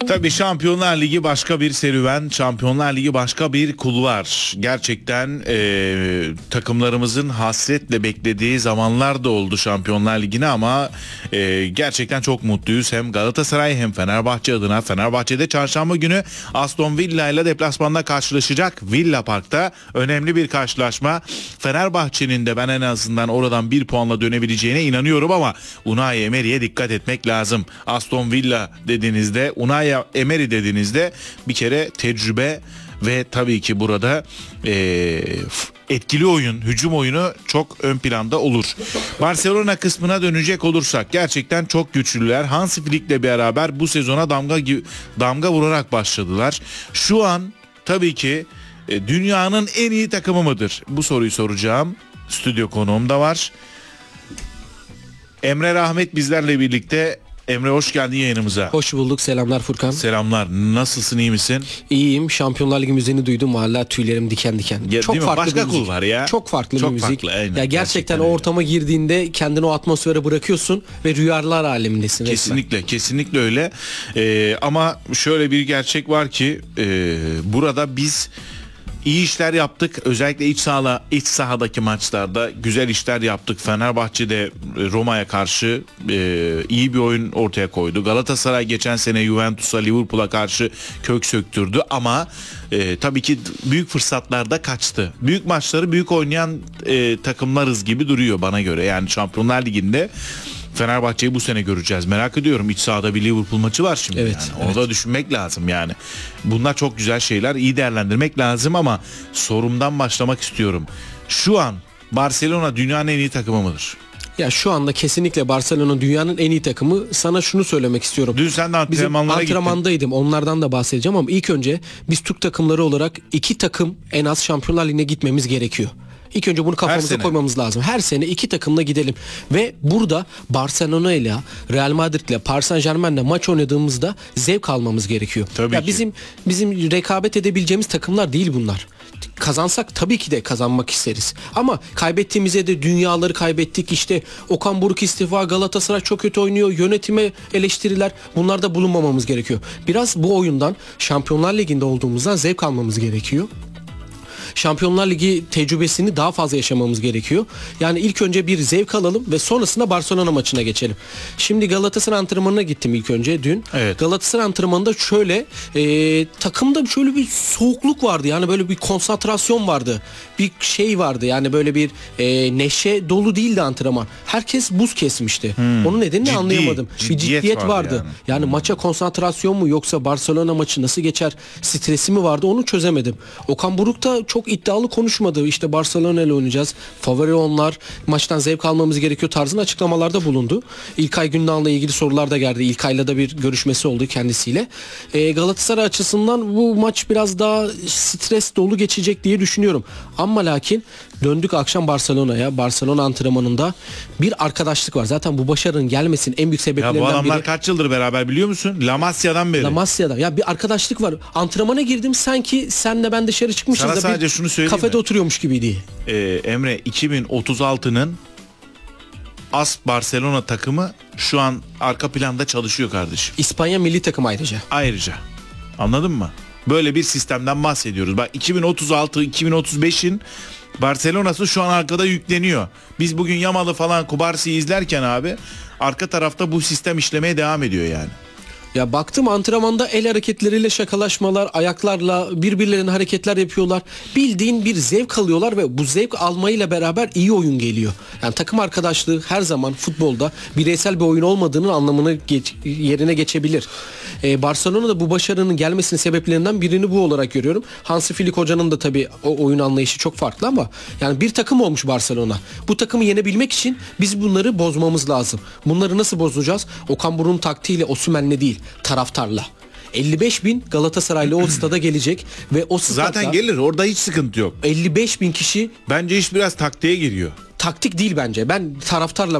Tabii Şampiyonlar Ligi başka bir serüven, Şampiyonlar Ligi başka bir kulvar. Gerçekten takımlarımızın hasretle beklediği zamanlar da oldu Şampiyonlar Ligi'ne ama gerçekten çok mutluyuz. Hem Galatasaray hem Fenerbahçe adına. Fenerbahçe'de çarşamba günü Aston Villa ile deplasmanda karşılaşacak. Villa Park'ta önemli bir karşılaşma. Fenerbahçe'nin de ben en azından oradan bir puanla dönebileceğine inanıyorum ama Unai Emery'e dikkat etmek lazım. Aston Villa dediğinizde, Unai Emery dediğinizde bir kere tecrübe ve tabii ki burada etkili oyun, hücum oyunu çok ön planda olur. Barcelona kısmına dönecek olursak gerçekten çok güçlüler. Hansi Flick'le beraber bu sezona damga vurarak başladılar. Şu an tabii ki dünyanın en iyi takımı mıdır? Bu soruyu soracağım. Stüdyo konuğum da var. Emre Rahmet bizlerle birlikte. Emre hoş geldin yayınımıza. Hoş bulduk. Selamlar Furkan. Selamlar. Nasılsın, iyi misin? İyiyim. Şampiyonlar Ligi müziğini duydum. Hala tüylerim diken diken. Ya, çok farklı başka bir müzik. kul var ya. Çok farklı çok bir müzik. Farklı, aynen. Ya gerçekten o ortama girdiğinde kendini o atmosfere bırakıyorsun ve rüyalar alemindesin. Kesinlikle, kesinlikle öyle. Ama şöyle bir gerçek var ki burada biz İyi işler yaptık. Özellikle iç sahadaki maçlarda güzel işler yaptık. Fenerbahçe'de Roma'ya karşı iyi bir oyun ortaya koydu. Galatasaray geçen sene Juventus'a, Liverpool'a karşı kök söktürdü ama tabii ki büyük fırsatlarda kaçtı. Büyük maçları büyük oynayan takımlarız gibi duruyor bana göre. Yani Şampiyonlar Ligi'nde Fenerbahçe'yi bu sene göreceğiz. Merak ediyorum. İç sahada bir Liverpool maçı var şimdi. Evet, yani. Onu da düşünmek lazım yani. Bunlar çok güzel şeyler. İyi değerlendirmek lazım ama sorumdan başlamak istiyorum. Şu an Barcelona dünyanın en iyi takımı mıdır? Ya şu anda kesinlikle Barcelona dünyanın en iyi takımı. Sana şunu söylemek istiyorum. Dün sen de antrenmanlara gittin. Antrenmandaydım. Onlardan da bahsedeceğim ama ilk önce biz Türk takımları olarak 2 takım en az Şampiyonlar Ligi'ne gitmemiz gerekiyor. İlk önce bunu kafamıza koymamız lazım. Her sene 2 takımla gidelim. Ve burada Barcelona ile Real Madrid ile Paris Saint-Germain ile maç oynadığımızda zevk almamız gerekiyor. Tabii ya ki. bizim rekabet edebileceğimiz takımlar değil bunlar. Kazansak tabii ki de kazanmak isteriz. Ama kaybettiğimizde de dünyaları kaybettik. İşte Okan Buruk istifa, Galatasaray çok kötü oynuyor, yönetime eleştiriler. Bunlarda bulunmamamız gerekiyor. Biraz bu oyundan Şampiyonlar Ligi'nde olduğumuzdan zevk almamız gerekiyor. Şampiyonlar Ligi tecrübesini daha fazla yaşamamız gerekiyor. Yani ilk önce bir zevk alalım ve sonrasında Barcelona maçına geçelim. Şimdi Galatasaray antrenmanına gittim ilk önce dün. Evet. Galatasaray antrenmanında şöyle takımda şöyle bir soğukluk vardı. Yani böyle bir konsantrasyon vardı. Bir şey vardı. Yani böyle bir neşe dolu değildi antrenman. Herkes buz kesmişti. Onun nedenini anlayamadım. Bir ciddiyet vardı. Yani maça konsantrasyon mu yoksa Barcelona maçı nasıl geçer stresi mi vardı onu çözemedim. Okan Buruk da çok iddialı konuşmadı. İşte Barcelona ile oynayacağız. Favori onlar. Maçtan zevk almamız gerekiyor tarzında açıklamalarda bulundu. İlkay Gündoğan'la ilgili sorular da geldi. İlkay'la da bir görüşmesi oldu kendisiyle. Galatasaray açısından bu maç biraz daha stres dolu geçecek diye düşünüyorum. Ama lakin döndük akşam Barcelona'ya. Barcelona antrenmanında bir arkadaşlık var. Zaten bu başarının gelmesinin en büyük sebeplerinden biri. Ya bu adamlar kaç yıldır beraber biliyor musun? La Masia'dan beri. La Masia'da. Ya bir arkadaşlık var. Antrenmana girdim sanki senle ben dışarı çıkmışız sana da sadece şunu söyleyeyim kafede mi? oturuyormuş gibiydi. Emre 2036'nın Barcelona takımı şu an arka planda çalışıyor kardeşim. İspanya milli takım ayrıca. Ayrıca. Anladın mı? Böyle bir sistemden bahsediyoruz. Bak 2036-2035'in Barcelona'sı şu an arkada yükleniyor. Biz bugün Yamal'ı falan Kubarsi'yi izlerken abi arka tarafta bu sistem işlemeye devam ediyor yani. Ya baktım antrenmanda el hareketleriyle şakalaşmalar, ayaklarla birbirlerine hareketler yapıyorlar. Bildiğin bir zevk alıyorlar ve bu zevk almayla beraber iyi oyun geliyor. Yani takım arkadaşlığı her zaman futbolda bireysel bir oyun olmadığının anlamını yerine geçebilir. Barcelona'da bu başarının gelmesinin sebeplerinden birini bu olarak görüyorum. Hansi Flick hocanın da tabii o oyun anlayışı çok farklı ama yani bir takım olmuş Barcelona. Bu takımı yenebilmek için biz bunları bozmamız lazım. Bunları nasıl bozacağız? Okan Buruk'un taktiğiyle, Osimhen'le değil, taraftarla. 55.000 Galatasaraylı o stada gelecek ve o stada zaten gelir, orada hiç sıkıntı yok. 55.000 kişi bence iş biraz taktiğe giriyor. taktik değil bence. Ben taraftarla